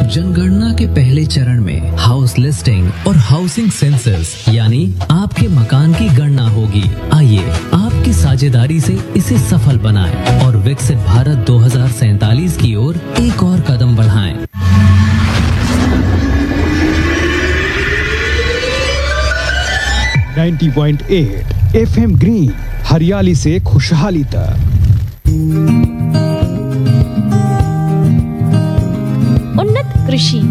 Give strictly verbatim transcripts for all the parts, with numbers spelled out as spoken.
जनगणना के पहले चरण में हाउस लिस्टिंग और हाउसिंग सेंसस यानी आपके मकान की गणना होगी। आइए आपकी साझेदारी से इसे सफल बनाएं और विकसित भारत दो हज़ार सैंतालीस की ओर एक और कदम बढ़ाएं। नब्बे पॉइंट आठ एफएम ग्रीन, हरियाली से खुशहाली तक। उन्नत कृषि।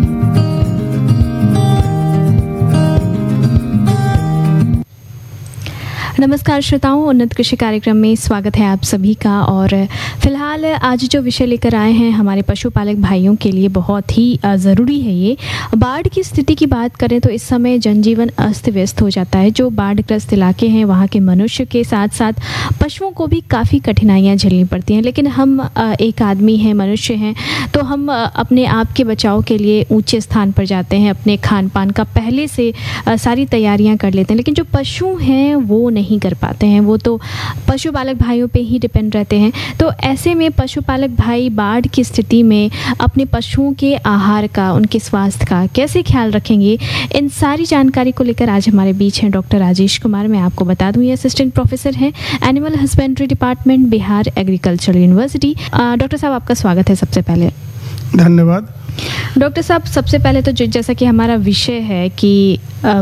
नमस्कार श्रोताओं, उन्नत कृषि कार्यक्रम में स्वागत है आप सभी का। और फिलहाल आज जो विषय लेकर आए हैं हमारे पशुपालक भाइयों के लिए बहुत ही ज़रूरी है। ये बाढ़ की स्थिति की बात करें तो इस समय जनजीवन अस्त व्यस्त हो जाता है। जो बाढ़ग्रस्त इलाके हैं वहाँ के मनुष्य के साथ साथ पशुओं को भी काफ़ी कठिनाइयाँ झेलनी पड़ती हैं। लेकिन हम एक आदमी हैं, मनुष्य हैं, तो हम अपने आप के बचाव के लिए ऊँचे स्थान पर जाते हैं, अपने खान पान का पहले से सारी तैयारियाँ कर लेते हैं। लेकिन जो पशु हैं वो नहीं नहीं कर पाते हैं, वो तो पशुपालक भाइयों पे ही डिपेंड रहते हैं। तो ऐसे में पशुपालक भाई बाढ़ की स्थिति में अपने पशुओं के आहार का, उनके स्वास्थ्य का कैसे ख्याल रखेंगे, इन सारी जानकारी को लेकर आज हमारे बीच हैं डॉक्टर राजेश कुमार। मैं आपको बता दूं ये असिस्टेंट प्रोफेसर हैं animal husbandry department, Bihar agricultural university. Doctor साहब आपका स्वागत है। सबसे पहले धन्यवाद। डॉक्टर साहब, सबसे पहले तो जैसा कि हमारा विषय है कि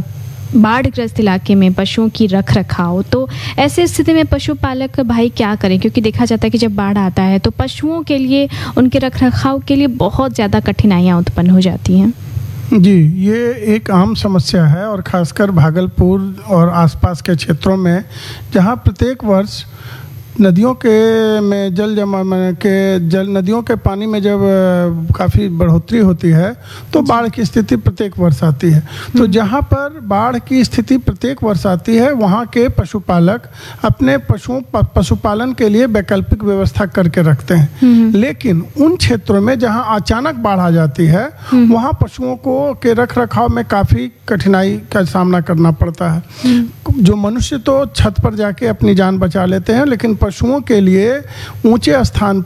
बाढ़ग्रस्त इलाके में पशुओं की रख रखाव, तो ऐसे स्थिति में पशुपालक भाई क्या करें? क्योंकि देखा जाता है कि जब बाढ़ आता है तो पशुओं के लिए, उनके रख रखाव के लिए बहुत ज़्यादा कठिनाइयाँ उत्पन्न हो जाती हैं। जी, ये एक आम समस्या है और ख़ासकर भागलपुर और आसपास के क्षेत्रों में, जहाँ प्रत्येक वर्ष नदियों के में जल जमा के जल नदियों के पानी में जब काफ़ी बढ़ोतरी होती है तो बाढ़ की स्थिति प्रत्येक वर्ष आती है। तो जहाँ पर बाढ़ की स्थिति प्रत्येक वर्ष आती है वहाँ के पशुपालक अपने पशुओं पशुपालन के लिए वैकल्पिक व्यवस्था करके रखते हैं। लेकिन उन क्षेत्रों में जहाँ अचानक बाढ़ आ जाती है वहाँ पशुओं को के रख रखाव में काफ़ी कठिनाई का सामना करना पड़ता है। जो मनुष्य तो छत पर जाके अपनी जान बचा लेते हैं, लेकिन पशुओं के लिए ऊंचे स्थान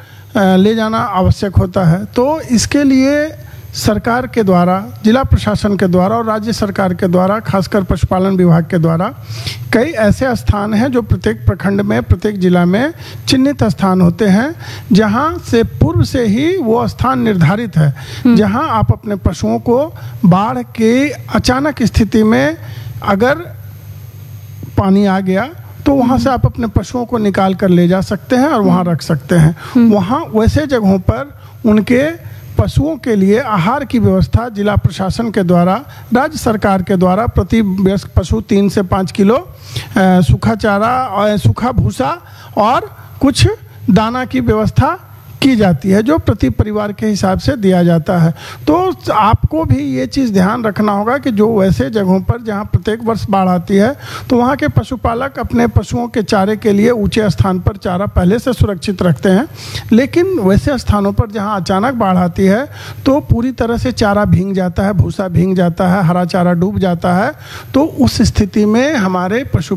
पर ले जाना आवश्यक होता है। तो इसके लिए सरकार के द्वारा, जिला प्रशासन के द्वारा और राज्य सरकार के द्वारा, खासकर पशुपालन विभाग के द्वारा कई ऐसे स्थान हैं जो प्रत्येक प्रखंड में, प्रत्येक जिला में चिन्हित स्थान होते हैं, जहां से पूर्व से ही वो स्थान निर्धारित है, जहां आप अपने पशुओं को बाढ़ के अचानक स्थिति में अगर पानी आ गया तो वहाँ से आप अपने पशुओं को निकाल कर ले जा सकते हैं और वहाँ रख सकते हैं। वहाँ वैसे जगहों पर उनके पशुओं के लिए आहार की व्यवस्था जिला प्रशासन के द्वारा, राज्य सरकार के द्वारा प्रति वयस्क पशु तीन से पाँच किलो सूखा चारा और सूखा भूसा और कुछ दाना की व्यवस्था की जाती है, जो प्रति परिवार के हिसाब से दिया जाता है। तो आपको भी ये चीज़ ध्यान रखना होगा कि जो वैसे जगहों पर जहाँ प्रत्येक वर्ष बाढ़ आती है तो वहाँ के पशुपालक अपने पशुओं के चारे के लिए ऊंचे स्थान पर चारा पहले से सुरक्षित रखते हैं। लेकिन वैसे स्थानों पर जहाँ अचानक बाढ़ आती है तो पूरी तरह से चारा भीग जाता है, भूसा भीग जाता है, हरा चारा डूब जाता है। तो उस स्थिति में हमारे पशु